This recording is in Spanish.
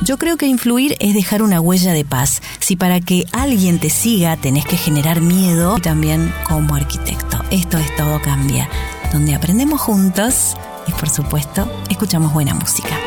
Yo creo que influir es dejar una huella de paz. Si para que alguien te siga tenés que generar miedo, también como arquitecto. Esto es Todo Cambia, donde aprendemos juntos y, por supuesto, escuchamos buena música.